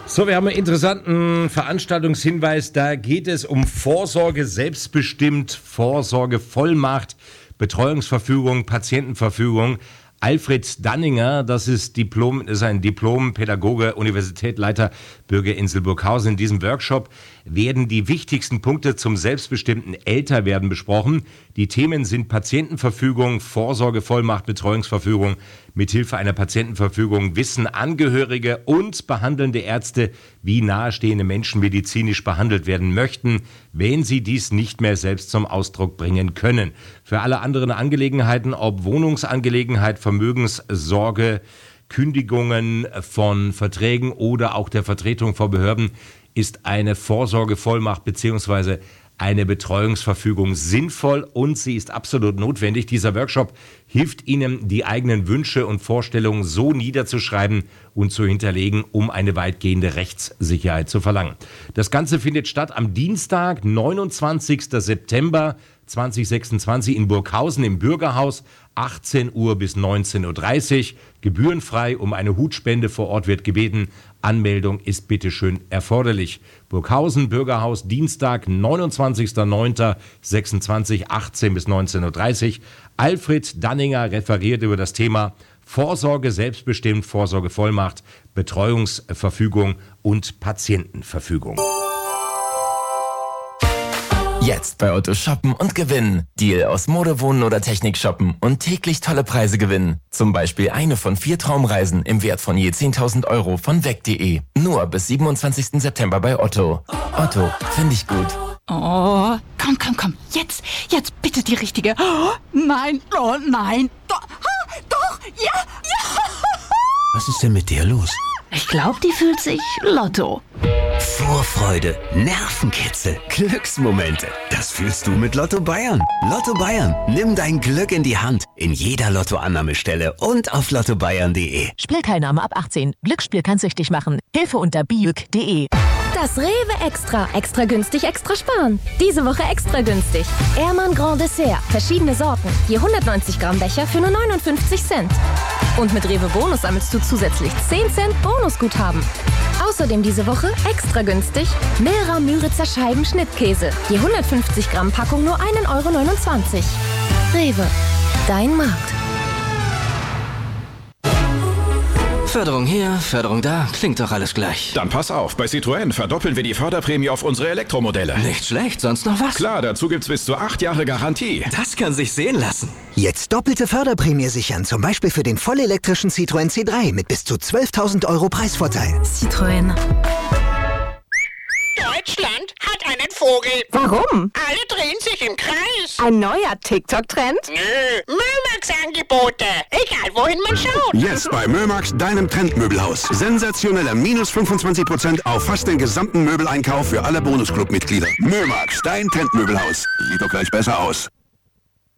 So, wir haben einen interessanten Veranstaltungshinweis. Da geht es um Vorsorge selbstbestimmt, Vorsorgevollmacht, Betreuungsverfügung, Patientenverfügung. Alfred Danninger, das ist ein Diplom-Pädagoge, Universitätsleiter Bürgerinsel Burghausen. In diesem Workshop werden die wichtigsten Punkte zum selbstbestimmten Älterwerden besprochen. Die Themen sind Patientenverfügung, Vorsorgevollmacht, Betreuungsverfügung. Mithilfe einer Patientenverfügung wissen Angehörige und behandelnde Ärzte, wie nahestehende Menschen medizinisch behandelt werden möchten, wenn sie dies nicht mehr selbst zum Ausdruck bringen können. Für alle anderen Angelegenheiten, ob Wohnungsangelegenheit, Vermögenssorge, Kündigungen von Verträgen oder auch der Vertretung vor Behörden, ist eine Vorsorgevollmacht bzw. eine Betreuungsverfügung sinnvoll und sie ist absolut notwendig. Dieser Workshop hilft Ihnen, die eigenen Wünsche und Vorstellungen so niederzuschreiben und zu hinterlegen, um eine weitgehende Rechtssicherheit zu verlangen. Das Ganze findet statt am Dienstag, 29. September 2026 in Burghausen im Bürgerhaus, 18 Uhr bis 19.30 Uhr, gebührenfrei. Um eine Hutspende vor Ort wird gebeten. Anmeldung ist bitteschön erforderlich. Burghausen, Bürgerhaus, Dienstag, 29.09.26, 18 bis 19.30 Uhr. Alfred Danninger referiert über das Thema Vorsorge selbstbestimmt, Vorsorgevollmacht, Betreuungsverfügung und Patientenverfügung. Jetzt bei Otto shoppen und gewinnen. Deal aus Mode, Wohnen oder Technik shoppen und täglich tolle Preise gewinnen. Zum Beispiel eine von 4 Traumreisen im Wert von je 10.000 Euro von weg.de. Nur bis 27. September bei Otto. Otto, finde ich gut. Oh, komm. Jetzt bitte die richtige. Oh, nein, doch, ja. Was ist denn mit der los? Ich glaube, die fühlt sich Lotto. Vorfreude, Nervenkitzel, Glücksmomente. Das fühlst du mit Lotto Bayern. Lotto Bayern, nimm dein Glück in die Hand. In jeder Lottoannahmestelle und auf lottobayern.de. Spielteilnahme ab 18. Glücksspiel kann süchtig machen. Hilfe unter biüg.de. Das Rewe Extra günstig, extra sparen. Diese Woche extra günstig. Ehrmann Grand Dessert, verschiedene Sorten. Je 190 Gramm Becher für nur 59 Cent. Und mit Rewe Bonus sammelst du zusätzlich 10 Cent Bonusguthaben. Außerdem diese Woche extra günstig Milra Müritzer Scheiben Schnittkäse. Je 150 Gramm Packung nur 1,29 Euro. Rewe, dein Markt. Förderung hier, Förderung da, klingt doch alles gleich. Dann pass auf, bei Citroën verdoppeln wir die Förderprämie auf unsere Elektromodelle. Nicht schlecht, sonst noch was? Klar, dazu gibt's bis zu 8 Jahre Garantie. Das kann sich sehen lassen. Jetzt doppelte Förderprämie sichern, zum Beispiel für den vollelektrischen Citroën C3 mit bis zu 12.000 Euro Preisvorteil. Citroën. Deutschland hat einen Vogel. Warum? Alle drehen sich im Kreis. Ein neuer TikTok-Trend? Nö, Mömax-Angebote. Egal, wohin man schaut. Jetzt bei Mömax, deinem Trendmöbelhaus. Sensationeller minus 25% auf fast den gesamten Möbeleinkauf für alle Bonusclub-Mitglieder. Mömax, dein Trendmöbelhaus. Sieht doch gleich besser aus.